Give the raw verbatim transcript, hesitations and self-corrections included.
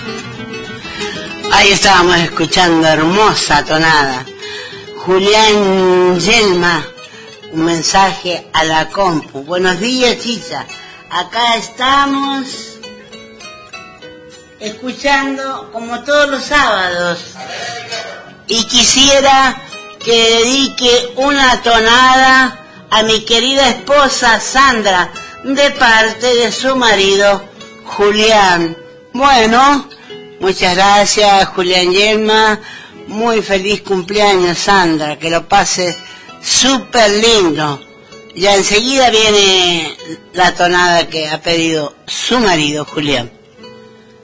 Ahí estábamos escuchando hermosa tonada. Julián Yelma, un mensaje a la compu. Buenos días, Chicha. Acá estamos escuchando como todos los sábados. Y quisiera que dedique una tonada a mi querida esposa Sandra, de parte de su marido Julián. Bueno, muchas gracias, Julián Yelma. Muy feliz cumpleaños, Sandra. Que lo pase súper lindo. Ya enseguida viene la tonada que ha pedido su marido Julián.